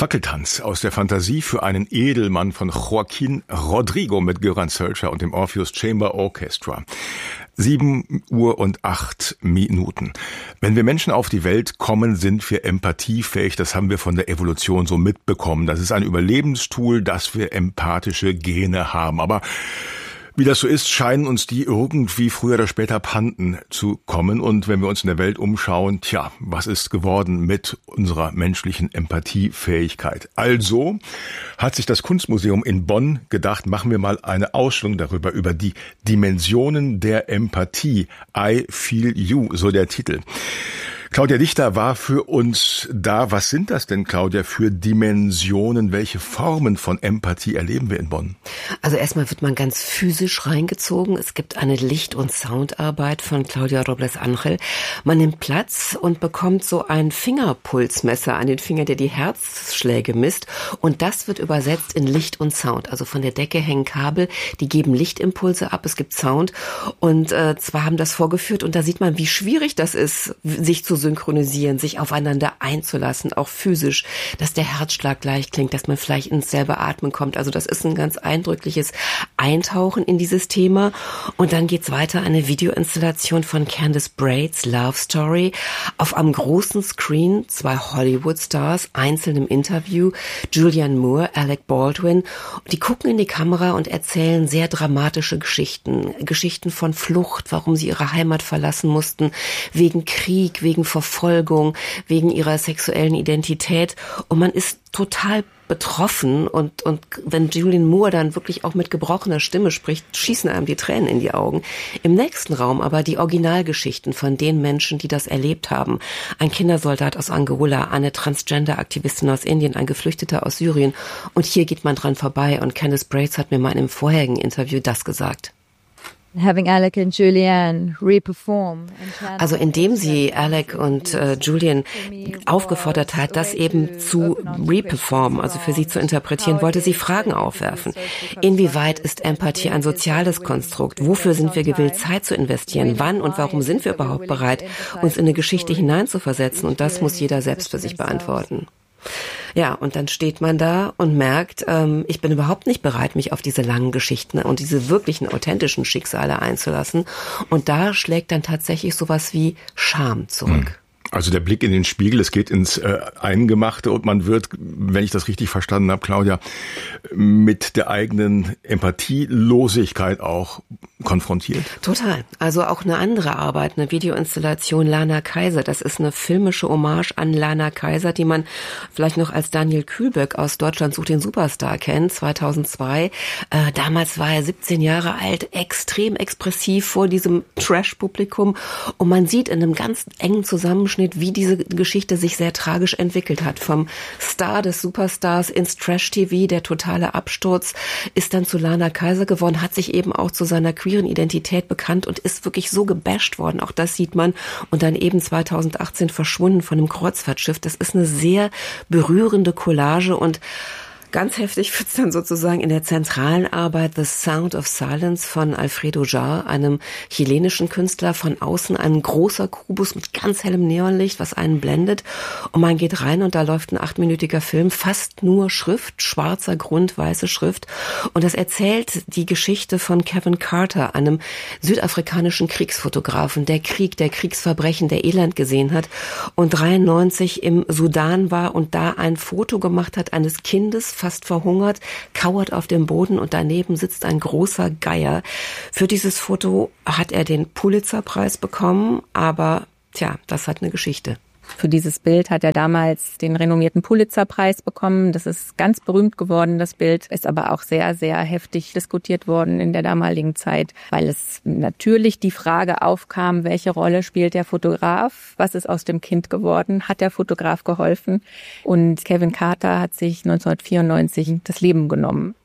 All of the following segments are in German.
Fackeltanz aus der Fantasie für einen Edelmann von Joaquin Rodrigo mit Göran Sölscher und dem Orpheus Chamber Orchestra. 7:08 Minuten. Wenn wir Menschen auf die Welt kommen, sind wir empathiefähig. Das haben wir von der Evolution so mitbekommen. Das ist ein Überlebenstool, dass wir empathische Gene haben. Aber wie das so ist, scheinen uns die irgendwie früher oder später abhanden zu kommen. Und wenn wir uns in der Welt umschauen, was ist geworden mit unserer menschlichen Empathiefähigkeit? Also hat sich das Kunstmuseum in Bonn gedacht, machen wir mal eine Ausstellung darüber, über die Dimensionen der Empathie. I Feel You, so der Titel. Claudia Dichter war für uns da. Was sind das denn, Claudia, für Dimensionen? Welche Formen von Empathie erleben wir in Bonn? Also erstmal wird man ganz physisch reingezogen. Es gibt eine Licht- und Soundarbeit von Claudia Robles Angel. Man nimmt Platz und bekommt so ein Fingerpulsmesser an den Finger, der die Herzschläge misst. Und das wird übersetzt in Licht und Sound. Also von der Decke hängen Kabel, die geben Lichtimpulse ab. Es gibt Sound. Und zwar haben das vorgeführt. Und da sieht man, wie schwierig das ist, sich zu synchronisieren, sich aufeinander einzulassen, auch physisch, dass der Herzschlag gleich klingt, dass man vielleicht ins selbe Atmen kommt. Also das ist ein ganz eindrückliches Eintauchen in dieses Thema. Und dann geht's weiter, eine Videoinstallation von Candice Braids Love Story. Auf einem großen Screen 2 Hollywood-Stars, einzeln im Interview, Julianne Moore, Alec Baldwin. Die gucken in die Kamera und erzählen sehr dramatische Geschichten. Geschichten von Flucht, warum sie ihre Heimat verlassen mussten, wegen Krieg, wegen Verfolgung, wegen ihrer sexuellen Identität. Und man ist total betroffen und wenn Julianne Moore dann wirklich auch mit gebrochener Stimme spricht, schießen einem die Tränen in die Augen. Im nächsten Raum aber die Originalgeschichten von den Menschen, die das erlebt haben. Ein Kindersoldat aus Angola, eine Transgender-Aktivistin aus Indien, ein Geflüchteter aus Syrien. Und hier geht man dran vorbei. Und Candice Braids hat mir mal in einem vorherigen Interview das gesagt. Having Alec and Julianne reperform. Also indem sie Alec und Julianne aufgefordert hat, das eben zu reperformen, also für sie zu interpretieren, wollte sie Fragen aufwerfen. Inwieweit ist Empathie ein soziales Konstrukt? Wofür sind wir gewillt, Zeit zu investieren? Wann und warum sind wir überhaupt bereit, uns in eine Geschichte hineinzuversetzen? Und das muss jeder selbst für sich beantworten. Ja, und dann steht man da und merkt, ich bin überhaupt nicht bereit, mich auf diese langen Geschichten und diese wirklichen, authentischen Schicksale einzulassen. Und da schlägt dann tatsächlich sowas wie Scham zurück. Also der Blick in den Spiegel, es geht ins Eingemachte und man wird, wenn ich das richtig verstanden habe, Claudia, mit der eigenen Empathielosigkeit auch konfrontiert. Total. Also auch eine andere Arbeit, eine Videoinstallation Lana Kaiser. Das ist eine filmische Hommage an Lana Kaiser, die man vielleicht noch als Daniel Kühlböck aus Deutschland sucht den Superstar kennt, 2002. Damals war er 17 Jahre alt, extrem expressiv vor diesem Trash-Publikum und man sieht in einem ganz engen Zusammenschnitt, wie diese Geschichte sich sehr tragisch entwickelt hat. Vom Star des Superstars ins Trash-TV, der totale Absturz, ist dann zu Lana Kaiser geworden, hat sich eben auch zu seiner queeren Identität bekannt und ist wirklich so gebasht worden. Auch das sieht man. Und dann eben 2018 verschwunden von einem Kreuzfahrtschiff. Das ist eine sehr berührende Collage und ganz heftig wird's dann sozusagen in der zentralen Arbeit The Sound of Silence von Alfredo Jar, einem chilenischen Künstler. Von außen ein großer Kubus mit ganz hellem Neonlicht, was einen blendet. Und man geht rein und da läuft ein 8-minütiger Film, fast nur Schrift, schwarzer Grund, weiße Schrift. Und das erzählt die Geschichte von Kevin Carter, einem südafrikanischen Kriegsfotografen, der Krieg, der Kriegsverbrechen, der Elend gesehen hat und 93 im Sudan war und da ein Foto gemacht hat eines Kindes, fast verhungert, kauert auf dem Boden und daneben sitzt ein großer Geier. Für dieses Foto hat er den Pulitzerpreis bekommen, aber das hat eine Geschichte. Für dieses Bild hat er damals den renommierten Pulitzerpreis bekommen. Das ist ganz berühmt geworden, das Bild. Ist aber auch sehr, sehr heftig diskutiert worden in der damaligen Zeit, weil es natürlich die Frage aufkam, welche Rolle spielt der Fotograf? Was ist aus dem Kind geworden? Hat der Fotograf geholfen? Und Kevin Carter hat sich 1994 das Leben genommen.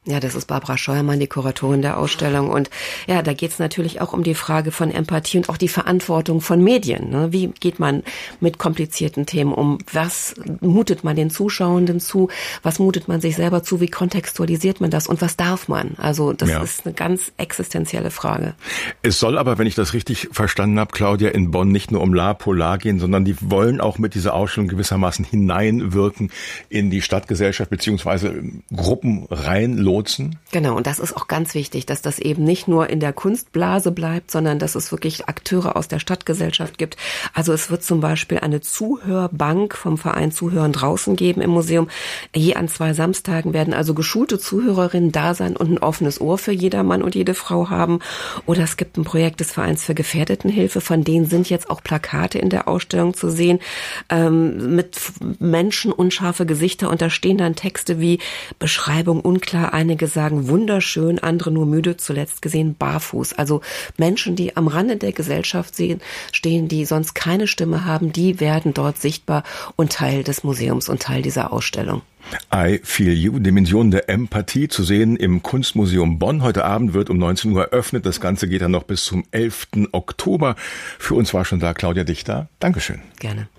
Ja, das ist Barbara Scheuermann, die Kuratorin der Ausstellung. Und ja, da geht es natürlich auch um die Frage von Empathie und auch die Verantwortung von Medien. Ne? Wie geht man mit komplizierten Themen um? Was mutet man den Zuschauenden zu? Was mutet man sich selber zu? Wie kontextualisiert man das? Und was darf man? Also das ist eine ganz existenzielle Frage. Es soll aber, wenn ich das richtig verstanden habe, Claudia, in Bonn nicht nur um La Polar gehen, sondern die wollen auch mit dieser Ausstellung gewissermaßen hineinwirken in die Stadtgesellschaft beziehungsweise Gruppen reinlotsen. Genau, und das ist auch ganz wichtig, dass das eben nicht nur in der Kunstblase bleibt, sondern dass es wirklich Akteure aus der Stadtgesellschaft gibt. Also es wird zum Beispiel eine Zuhörbank vom Verein Zuhören draußen geben im Museum. Je an 2 Samstagen werden also geschulte Zuhörerinnen da sein und ein offenes Ohr für jeder Mann und jede Frau haben. Oder es gibt ein Projekt des Vereins für Gefährdetenhilfe, von denen sind jetzt auch Plakate in der Ausstellung zu sehen, mit Menschen, unscharfe Gesichter, und da stehen dann Texte wie Beschreibung unklar, einige sagen wunderschön, andere nur müde, zuletzt gesehen barfuß. Also Menschen, die am Rande der Gesellschaft stehen, die sonst keine Stimme haben, die werden dort sichtbar und Teil des Museums und Teil dieser Ausstellung. I Feel You, Dimension der Empathie, zu sehen im Kunstmuseum Bonn. Heute Abend wird um 19 Uhr eröffnet. Das Ganze geht dann noch bis zum 11. Oktober. Für uns war schon da Claudia Dichter. Dankeschön. Gerne.